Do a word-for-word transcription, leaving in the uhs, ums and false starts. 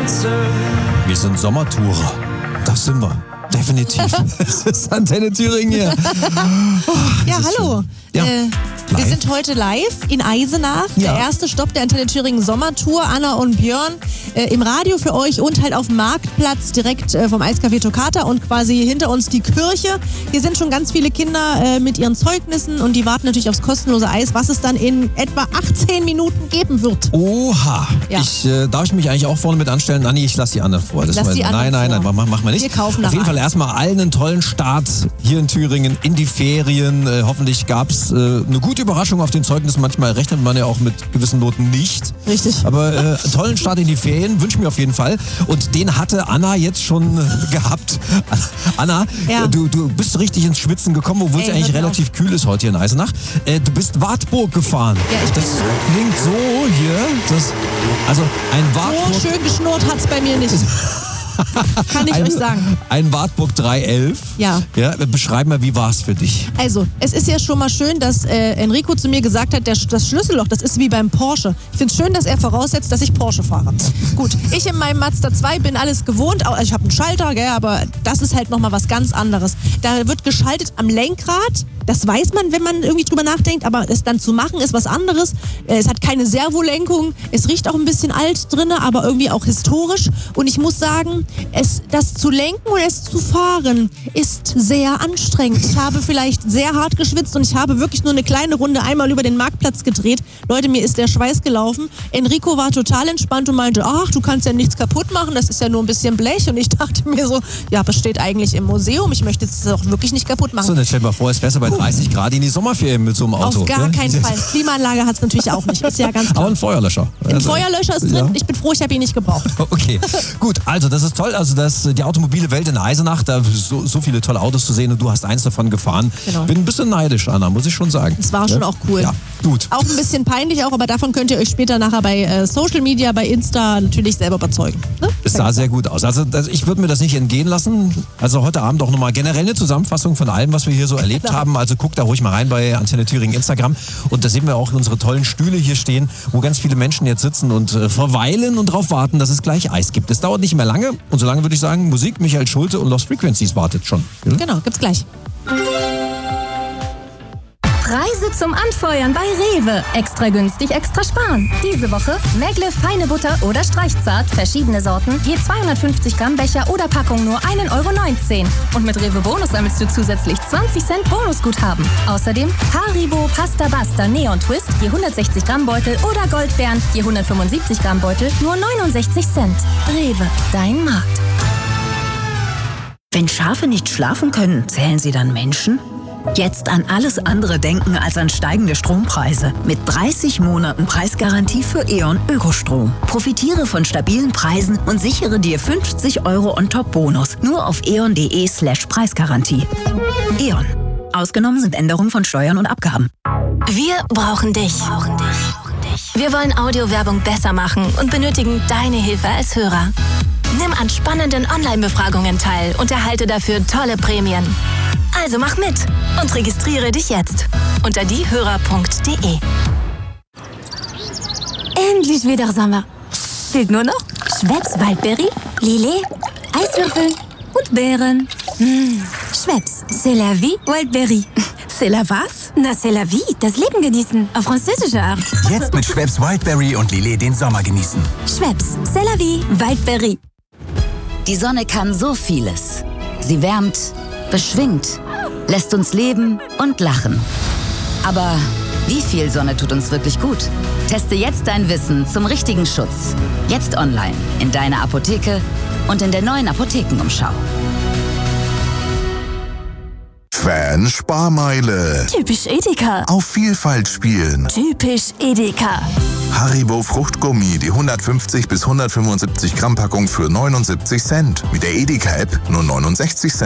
Wir sind Sommertourer. Das sind wir. Definitiv. Das ist Antenne Thüringen hier. Oh, ja, hallo. Ja. Äh, wir sind heute live in Eisenach. Ja. Der erste Stopp der Antenne Thüringen Sommertour. Anna und Björn äh, im Radio für euch und halt auf dem Marktplatz direkt äh, vom Eiscafé Toccata und quasi hinter uns die Kirche. Hier sind schon ganz viele Kinder äh, mit ihren Zeugnissen und die warten natürlich aufs kostenlose Eis, was es dann in etwa achtzehn Minuten geben wird. Oha. Ja. Ich, äh, darf ich mich eigentlich auch vorne mit anstellen? Anni, ich lasse die anderen vor. Das Lass mal, die anderen nein, nein, vor. nein, mach, mach mal nicht. Wir kaufen Auf jeden nachher. Fall erstmal allen einen tollen Start hier in Thüringen in die Ferien. Äh, hoffentlich gab es äh, eine gute Überraschung auf den Zeugnissen. Manchmal rechnet man ja auch mit gewissen Noten nicht. Richtig. Aber äh, einen tollen Start in die Ferien wünsche ich mir auf jeden Fall. Und den hatte Anna jetzt schon äh, gehabt. Anna, Ja. äh, du, du bist richtig ins Schwitzen gekommen, obwohl es Ey, eigentlich hör mir relativ kühl ist heute hier in Eisenach. Äh, du bist Wartburg gefahren. Ja, ich das klingt so hier. Das, also ein Wartburg... So schön geschnurrt hat's bei mir nicht. Kann ich ein, euch sagen. Ein Wartburg drei elf. Ja. ja. Beschreib mal, wie war es für dich? Also, es ist ja schon mal schön, dass äh, Enrico zu mir gesagt hat, der, das Schlüsselloch, das ist wie beim Porsche. Ich finde es schön, dass er voraussetzt, dass ich Porsche fahre. Gut, ich in meinem Mazda zwei bin alles gewohnt. Also ich habe einen Schalter, gell, aber das ist halt nochmal was ganz anderes. Da wird geschaltet am Lenkrad. Das weiß man, wenn man irgendwie drüber nachdenkt, aber es dann zu machen, ist was anderes. Äh, Es hat keine Servolenkung. Es riecht auch ein bisschen alt drin, aber irgendwie auch historisch. Und ich muss sagen, es, das zu lenken und es zu fahren ist sehr anstrengend. Ich habe vielleicht sehr hart geschwitzt und ich habe wirklich nur eine kleine Runde einmal über den Marktplatz gedreht. Leute, mir ist der Schweiß gelaufen. Enrico war total entspannt und meinte, ach, du kannst ja nichts kaputt machen, das ist ja nur ein bisschen Blech. Und ich dachte mir so, ja, das steht eigentlich im Museum. Ich möchte es auch wirklich nicht kaputt machen. So, dann stell dir mal vor, es wärst du bei dreißig Grad in die Sommerferien mit so einem Auto. Auf gar ne? keinen Fall. Klimaanlage hat es natürlich auch nicht. Ist ja ganz klar. Aber ein Feuerlöscher. Ein Also, Feuerlöscher ist drin. ja. Ich bin froh, ich habe ihn nicht gebraucht. Okay, gut. Also das ist toll. Also das, die automobile Welt in Eisenach, da so, so viele tolle Autos zu sehen und du hast eins davon gefahren. Genau. Bin ein bisschen neidisch, Anna, muss ich schon sagen. Das war schon auch cool. Ja, gut. Auch ein bisschen peinlich auch, aber davon könnt ihr euch später nachher bei äh, Social Media, bei Insta natürlich selber überzeugen. Ne? Es sah sehr gut aus. Also das, ich würde mir das nicht entgehen lassen. Also heute Abend auch nochmal generell eine Zusammenfassung von allem, was wir hier so erlebt Genau. haben. Also guckt da ruhig mal rein bei Antenne Thüringen Instagram. Und da sehen wir auch unsere tollen Stühle hier stehen, wo ganz viele Menschen jetzt sitzen und äh, verweilen und darauf warten, dass es gleich Eis gibt. Es dauert nicht mehr lange. Und so lange würde ich sagen, Musik, Michael Schulte und Lost Frequencies wartet schon. Ja? Genau, gibt's gleich. Preise zum Anfeuern bei Rewe. Extra günstig, extra sparen. Diese Woche Megle feine Butter oder Streichzart, verschiedene Sorten, je zweihundertfünfzig Gramm Becher oder Packung nur ein Euro neunzehn. Und mit Rewe Bonus sammelst du zusätzlich zwanzig Cent Bonusguthaben. Außerdem Haribo Pasta Basta Neon Twist, je hundertsechzig Gramm Beutel oder Goldbeeren, je hundertfünfundsiebzig Gramm Beutel, nur neunundsechzig Cent. Rewe, dein Markt. Wenn Schafe nicht schlafen können, zählen sie dann Menschen? Jetzt an alles andere denken als an steigende Strompreise. Mit dreißig Monaten Preisgarantie für E.ON Ökostrom. Profitiere von stabilen Preisen und sichere dir fünfzig Euro On-Top-Bonus. Nur auf eon.de slash Preisgarantie. E.ON. Ausgenommen sind Änderungen von Steuern und Abgaben. Wir brauchen dich. Wir wollen Audiowerbung besser machen und benötigen deine Hilfe als Hörer. Nimm an spannenden Online-Befragungen teil und erhalte dafür tolle Prämien. Also mach mit und registriere dich jetzt unter diehörer punkt de. Endlich wieder Sommer. Fehlt nur noch Schweppes Waldberry, Lillet, Eiswürfel und Beeren. Mmh. Schweppes, c'est la vie, Waldberry. C'est la was? Na, c'est la vie, das Leben genießen, auf französische Art. Jetzt mit Schweppes Wildberry und Lillet den Sommer genießen. Schweppes, c'est la vie, Waldberry. Die Sonne kann so vieles. Sie wärmt, beschwingt, lässt uns leben und lachen. Aber wie viel Sonne tut uns wirklich gut? Teste jetzt dein Wissen zum richtigen Schutz. Jetzt online, in deiner Apotheke und in der neuen Apothekenumschau. Fan-Sparmeile. Typisch Edeka. Auf Vielfalt spielen. Typisch Edeka. Haribo Fruchtgummi, die hundertfünfzig bis hundertfünfundsiebzig Gramm Packung für neunundsiebzig Cent. Mit der Edeka-App nur neunundsechzig Cent.